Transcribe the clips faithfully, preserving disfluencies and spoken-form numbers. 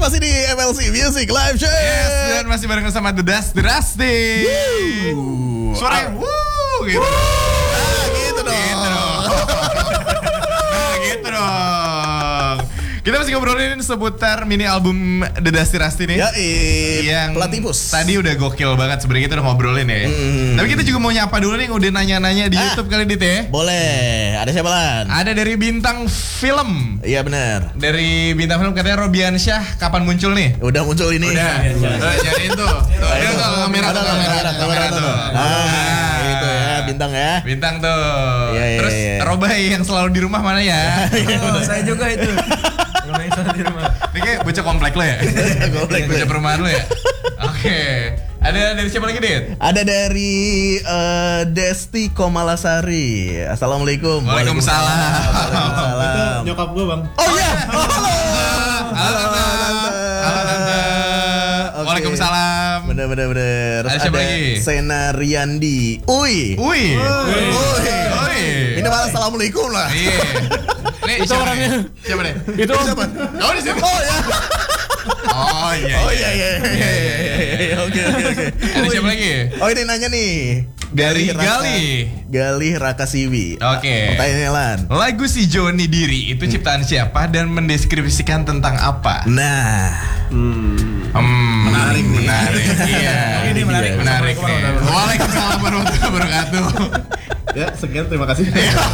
masih di M L C Music Live Show. Yes, dan masih bareng sama The Dust, The Rusty. Suaranya wuh gitu. Ah, gitu dong. Gitu dong. Nah, gitu dong. Kita masih ngobrolin seputar mini album The Dusty Rusty nih. Ya, yang Platypus. Tadi udah gokil banget sebenarnya, kita udah ngobrolin ya. Hmm. Tapi kita juga mau nyapa dulu nih yang udah nanya-nanya di Ah. YouTube kali Dit ya. Boleh. Ada siapa Lan? Ada dari Bintang Film. Iya benar. Dari Bintang Film katanya Robiansyah kapan muncul nih? Udah muncul ini. Udah. Tuh, nyariin tuh. Tuh, Ayo, dia tuh kamera tuh, kamera, kamera tuh. Ah, itu ya, bintang ya. Bintang tuh. Iya, iya, Terus iya. Robai yang selalu di rumah mana ya? Oh, saya juga itu. Rumah yang selalu di rumah. Ini kayak bocah komplek lo ya? Komplek lo Bocah ya? perumahan lo ya? Oke. Ada dari siapa lagi, Dit? Ada dari eh, Desti Komalasari. Assalamualaikum. Waalaikumsalam. Waalaikumsalam. Itu nyokap gue bang. Oh iya. Oh, halo. Halo, Tante. Halo, Tante. Oke. Waalaikumsalam. Bener bener bener. Ada siapa lagi? Sena Riyandi. Uy. Uy. Uy. Uy. Ini malah assalamualaikum lah. Iya. Nih, Itu siapa orangnya. nih? Siapa nih? Itu Siapa? Oh, di sini. Oh ya. Oh, iya. Oh iya iya iya iya, iya. Oke oke oke. Ada siapa lagi? Oh ini nanya nih. Dari Raka- Gali. Gali Rakasiwi. Oke. Pertanyaannya Lan. Lagu Si Joni Diri itu ciptaan siapa dan mendeskripsikan tentang apa? Nah. Hmm. Hmm, Menarik nih. Menarik. Iya. Ini menarik. Menarik nih. Waalaikumsalam warahmatullahi wabarakatuh. Ya sekian, terima kasih.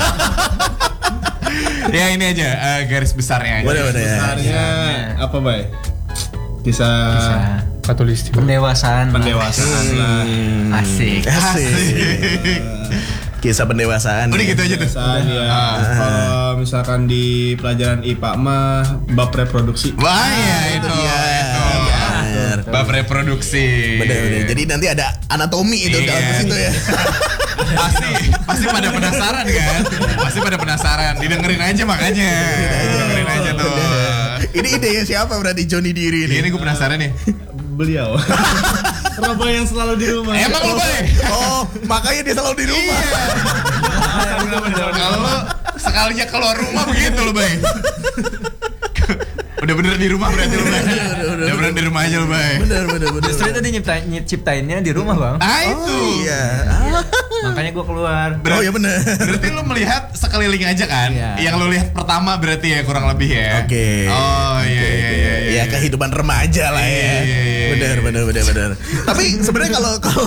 Ya ini aja eh, garis besarnya aja. Boleh boleh ya. Besarnya apa bay? Kisah Katulistiwa. Pendewasaan. pendewasaan lah. Asik. Asik. Kisah pendewasaan. Udah gitu aja tuh. Pendewasaan ya. Ah. Kalau misalkan di pelajaran I P A mah bab reproduksi. Wah ya itu. dia. itu. Bener. Bab reproduksi. Bener bener. Jadi nanti ada anatomi itu Iya. dalam situ ya. pasti pasti pada penasaran kan? Pasti pada penasaran. Didengerin aja makanya. Didengerin aja tuh. Ini idenya siapa berarti Joni Diri Ini ini? gue penasaran nih. Beliau. Robo yang selalu di rumah. Emang lu Bay? Oh, makanya dia selalu di rumah. Kalau lu sekalinya keluar rumah begitu lu Bay. Udah bener di rumah berarti lu Bay. Udah bener di rumah aja lu Bay. Bener bener bener. Justru itu dia nyiptain, nyiptainnya di rumah bang. Ah itu. Oh, iya. Ah. Makanya gue keluar. Oh iya bener. Berarti lu melihat sekeliling aja kan? Iya. Yang lu lihat pertama berarti ya kurang lebih ya. Oke. Oh iya iya iya. Ya kehidupan remaja lah Iya, ya. iya, iya, iya. Bener bener bener bener. Tapi sebenarnya kalau kalau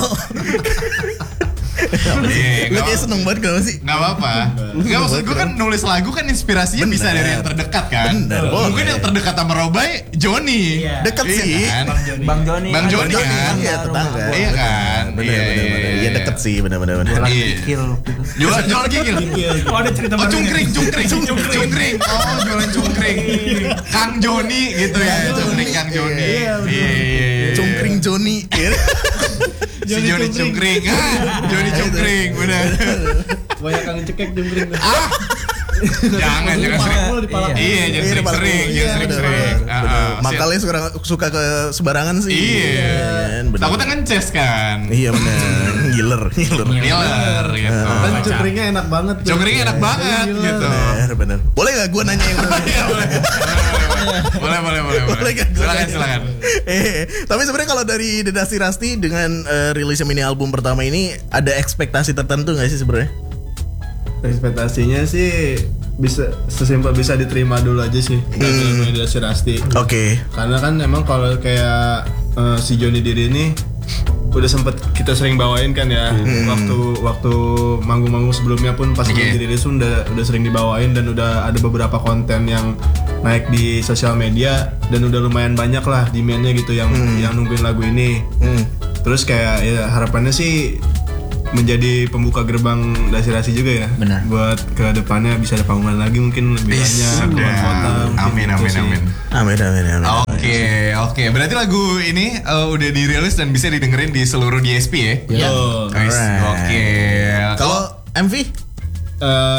Iya, lu nggak kayak apa- seneng banget kenapa sih? Nggak apa-apa. Nggak maksud gue kan nulis lagu kan inspirasinya bisa Bener. dari yang terdekat kan. Bener, Mungkin boleh. yang terdekat sama Robai, Joni. Iya. Deket Iya sih. kan? Bang Joni. Bang Joni Joni kan? iya tetangga. Iya kan? Bener Iya, bener iya, bener. iya. Iya deket sih bener bener bener. Jualan Iya. kikil gitu. Jualan jualan gigil. Oh ada cerita Oh cungkring, cungkring, cungkring. Oh jualan cungkring. Kang Joni gitu ya, cungkring Kang Joni. Iya iya iya. Cungkring Joni. Si Joni cungkring. Ah, Joni cungkring, benar. Banyak kang cekek jungkring. Ah, jangan jangan sering. Mulu dipalak. Iya, jangan sering-sering, jangan sering-sering. Ah, ah. Makalnya suka suka ke sebarangan sih. Iya. kan? Bener. Takutnya ngeces kan. Iya bener. Giler, giler. Ngiler gitu. Kan cungkringnya enak banget. tuh. Cungkringnya enak banget Gila. gitu. Bener bener. Boleh gak gue nanya yang mana? Iya, boleh. Boleh, boleh, boleh, boleh. Boleh kan? Silakan, silakan. Eh, tapi sebenarnya kalau dari The Dusty Rusty dengan eh, rilisnya mini album pertama ini ada ekspektasi tertentu nggak sih sebenarnya? Ekspektasinya sih bisa sesimpel bisa diterima dulu aja sih. Dari hmm. si Rusty. Oke. Karena kan emang kalau kayak eh, si Joni Diri ini udah sempet kita sering bawain kan ya waktu waktu manggung-manggung sebelumnya pun pas Oke. okay. dirilis pun udah udah sering dibawain dan udah ada beberapa konten yang naik di sosial media dan udah lumayan banyak lah demand-nya gitu yang yang nungguin lagu ini. Hmm. Terus kayak ya harapannya sih menjadi pembuka gerbang Dasirasi juga ya. Benar. Buat ke depannya bisa ada panggungan lagi mungkin lebih banyak buat kota. Amin, amin, amin. Amin amin amin. Oke, oke. Berarti lagu ini eh, udah dirilis dan bisa didengerin di seluruh D S P ya? Iya. Wis, Alright. oke. Kalau M V? Eh,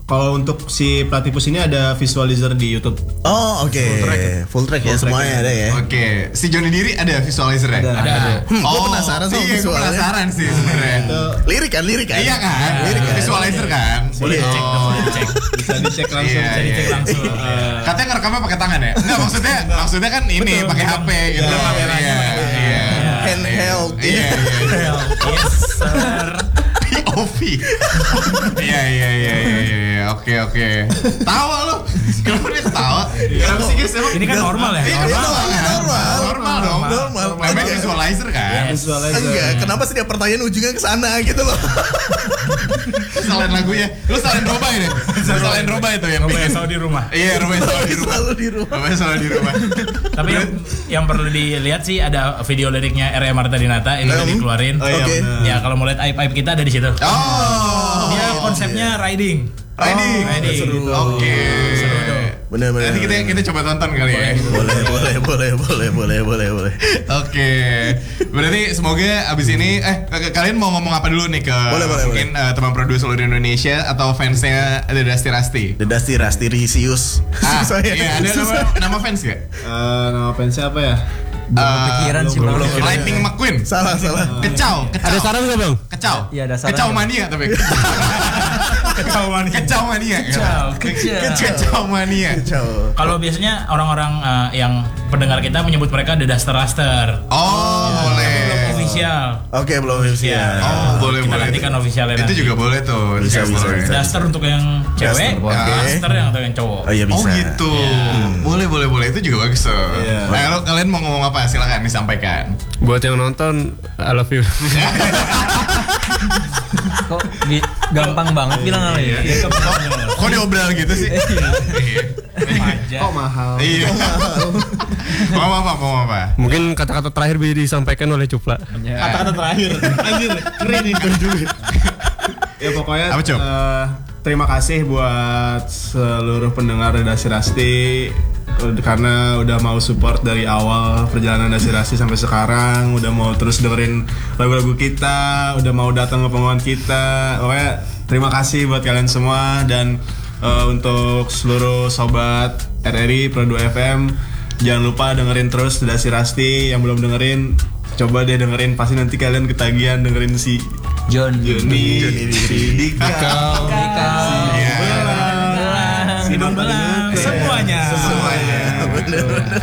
kalau untuk si Platypus ini ada visualizer di YouTube. Oh oke, full track ya semuanya ada ya. Oke, si Johnny Diri ada visualizer ya? Ada. Ada. Hmm, gua penasaran sama iya, gua visualnya. penasaran sih sebenarnya. Lirik kan, lirik kan? Iya kan? Lirik kan? Visualizer kan? Boleh Iya. dicek, tuh, boleh dicek. Bisa dicek langsung. Iya, Bisa dicek iya. langsung. Katanya ngerekamnya pakai tangan ya? Enggak, maksudnya maksudnya kan ini Betul, pakai H P gitu. Iya, kameranya Iya, pakai- iya. Handheld. Iya, iya. Yes, sir. P O V. Iya, iya, iya, iya, iya. Oke, oke. Tawa lu. Kenapa dia ketawa? Kenapa sih guys? Emang Ini kan normal ya? Iya, Iya, normal, kan? normal. Normal dong. Normal. Namanya Oke. visualizer kan? Yes. Visualizer. Enggak, kenapa sih dia pertanyaan ujungnya ke sana gitu loh? Salahin lagunya. Lu salahin Roba ini. Salahin Roba itu yang Coba ya bikin. selalu di rumah. Iya, Roba selalu di rumah. Selalu di rumah. Roba selalu di rumah. Tapi yang, yang perlu dilihat sih ada video liriknya R E Marta Dinata ini udah Hmm. dikeluarin. Oh iya, Oke. benar. Ya kalau mau lihat aib-aib kita ada di situ. Oh. Dia konsepnya riding. Riding. Riding. seru. Oke. Seru tuh. Bener bener. Nanti kita kita coba tonton kali ya. boleh boleh boleh boleh boleh boleh boleh. Oke. Berarti semoga abis ini eh k- kalian mau ngomong apa dulu nih ke Boleh, boleh, mungkin eh, teman produser seluruh Indonesia atau fansnya The Dusty Rusty? The Dusty Rusty Risius. Ah, Susah ya. iya, ada nama, Susah. nama fans gak? Eh, nama fansnya apa ya? Belum Eh, kepikiran sih belum, bro. belum. Lightning McQueen. Salah salah. Kecau, kecau. Ada saran nggak bang? Kecau. Iya, ada saran. Kecau mania tapi. Kecau mania. Kecau mania. Kecau, kecau. Kecau mania. Ciao. Kalau biasanya orang-orang eh, yang pendengar kita menyebut mereka The Duster Raster. Oh, boleh. Official. Oke belum Official. ya. Oh, boleh Kita boleh. nantikan officialnya Itu nanti. juga boleh tuh. Bisa, Juga bisa, boleh. bisa. Duster untuk yang cewek, Duster, oke. Duster yang untuk yang cowok. Oh iya bisa. Oh gitu. Boleh boleh boleh itu juga bagus tuh. Iya. Nah, kalau kalian mau ngomong apa silakan disampaikan. Buat yang nonton, I love you. Kok bi- gampang banget bilang apa ya? Kok diobral gitu sih? Remaja. Kok mahal? Iya. Mau apa mau apa? Mungkin kata-kata terakhir bisa disampaikan oleh Cupla. Kata-kata terakhir. Anjir, keren itu juga. Ya pokoknya Apa, Cuk? eh, terima kasih buat seluruh pendengar Dusty Rusty ud- karena udah mau support dari awal perjalanan Dusty Rusty sampai sekarang, udah mau terus dengerin lagu-lagu kita, udah mau datang ke pengumuman kita. Pokoknya terima kasih buat kalian semua dan eh, untuk seluruh sobat R R I Pro dua F M jangan lupa dengerin terus Dusty Rusty. Yang belum dengerin coba deh dengerin, pasti nanti kalian ketagihan dengerin si John. Johnny, Johnny si Dika, Iya. Hidung belang, semuanya. Semuanya. Bener bener.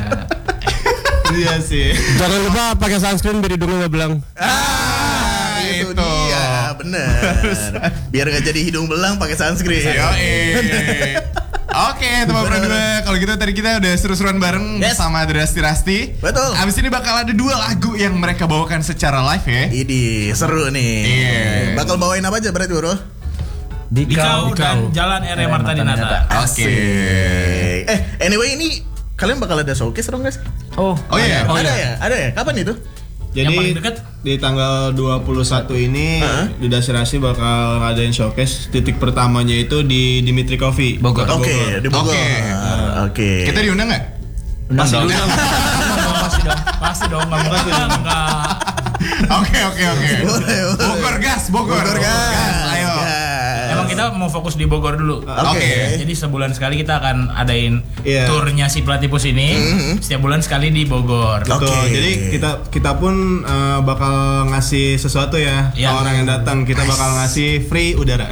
Iya sih. Jangan lupa pakai sunscreen biar hidungnya nggak belang. Ah, itu itu. dia, bener. Biar gak jadi hidung belang pakai sunscreen. Yoi. Oke, teman berdua. Kalau gitu tadi kita udah seru-seruan bareng Yes. bersama The Dusty Rusty. Betul. Abis ini bakal ada dua lagu yang mereka bawakan secara live ya. Ini seru nih. Iya. Bakal bawain apa aja berarti bro? Dikau dan Jalan R E Marta Dinata. Oke. Eh, anyway ini kalian bakal ada showcase dong guys? Oh, Oh iya. Oh, ada iya. ya? Ada ya? Kapan itu? Yang Jadi paling dekat? di tanggal dua puluh satu ini Heeh. di Dusty Rusty bakal ngadain showcase. Titik pertamanya itu di Dimitri Coffee, Bogor. Kota Oke, di Bogor. Oke. Oke. Kita diundang nggak? Pasti dong. dong. Pasti dong. Pasti dong. Nggak mungkin enggak. Oke oke oke. Boleh, boleh. Bogor gas, Bogor. Bogor gas. Ayo. Gas. Emang kita mau fokus di Bogor dulu. Oke. Jadi sebulan sekali kita akan adain Iya. turnya si Platypus ini. Setiap bulan sekali di Bogor. Betul. Oke. Jadi kita kita pun eh, bakal ngasih sesuatu ya Iya. ke orang yang datang. Kita bakal ngasih free udara.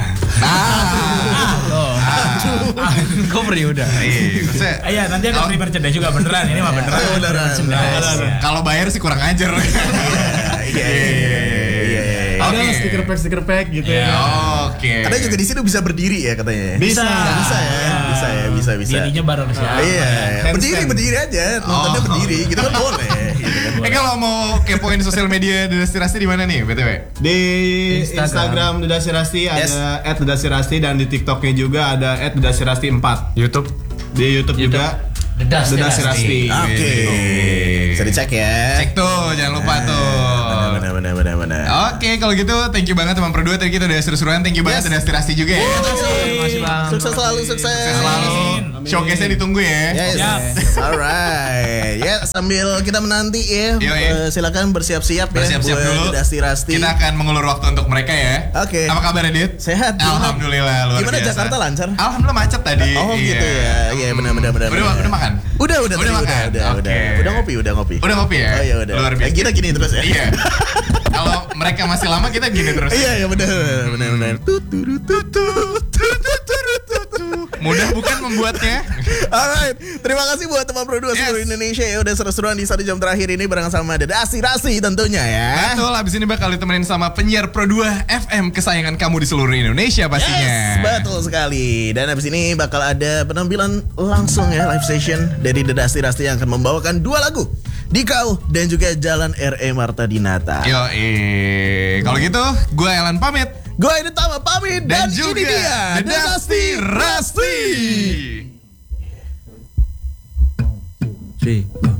Kok beri udah. Iya, maksudnya, Iya, nanti ada free merchandise juga beneran. Ini mah beneran. Oh, beneran. Merchandise. kalau bayar sih kurang ajar. Iya, iya, iya, iya, iya. Oke. Ada stiker pack stiker pack gitu Iya. ya. Oke. Ada juga di situ bisa berdiri ya katanya. Bisa. Bisa ya, bisa ya, bisa bisa. Dirinya bareng siapa? Iya, Handstand. berdiri berdiri aja, nontonnya Oh. berdiri, gitu kan boleh. Gitu kan Eh boleh. kalau mau kepoin sosial media The Dusty Rusty di mana nih, B T W? Di Instagram. Instagram The Dusty Rusty ada at The Dusty Rusty dan di TikToknya juga ada at The Dusty Rusty empat. YouTube. Di YouTube, juga Dedas Dedas Rasti. Oke. Bisa dicek ya. Cek tuh, jangan lupa tuh. Benar benar benar benar. Oke, kalau gitu thank you banget teman berdua. Tadi kita udah seru-seruan. Thank you banget Dedas Rasti juga ya. Terima kasih bang. Sukses selalu, sukses. Sukses selalu. Showcase-nya ditunggu ya. Yes. Alright. Ya, sambil kita menanti ya. Yo, eh, silakan bersiap-siap ya. Bersiap-siap buat dulu. Dasti Rasti. Kita akan mengulur waktu untuk mereka ya. Oke. Apa kabar Dit? Sehat. Gimana? Alhamdulillah luar Gimana biasa. Jakarta lancar? Alhamdulillah macet tadi. Oh gitu ya. Iya benar benar benar. Udah benar. udah makan? Udah udah Udah tadi, makan? udah udah Oke. udah. Udah ngopi, udah ngopi. Udah ngopi ya? Oh iya udah. Luar biasa. Eh, kita gini terus ya. Iya. Kalau mereka masih lama kita gini terus. Iya iya benar benar benar. Tut tut tut tut tut tut tut. Mudah bukan membuatnya? Alright, terima kasih buat teman produser Yes. seluruh Indonesia ya udah seru-seruan di satu jam terakhir ini bareng sama Dasti Rasti tentunya ya. Betul, abis ini bakal ditemenin sama penyiar Pro dua F M kesayangan kamu di seluruh Indonesia pastinya. Yes, betul sekali. Dan habis ini bakal ada penampilan langsung ya live session dari Dasti Rasti yang akan membawakan dua lagu. Dikau dan juga Jalan R E Marta Dinata. Yo, eh, kalau gitu, gue Elan pamit. Gue ini Tama pamit dan, Dan, juga ini dia Dasti Rasti. Si.